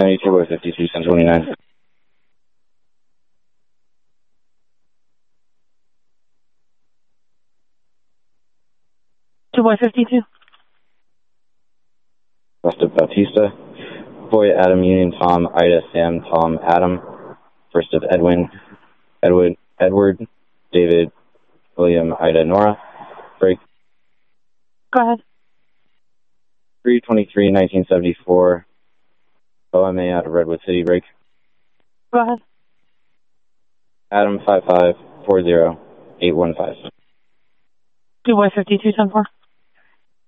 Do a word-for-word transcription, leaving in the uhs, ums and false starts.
seventy-two by fifty-two, ten twenty-nine. two by fifty-two. West of Bautista. Boy, Adam, Union, Tom, Ida, Sam, Tom, Adam. First of Edwin, Edward, Edward, David, William, Ida, Nora. Break. Go ahead. three twenty-three, nineteen seventy-four. O M A out of Redwood City. Break. Go ahead. Adam, five five four zero eight one five. two by fifty-two, ten four.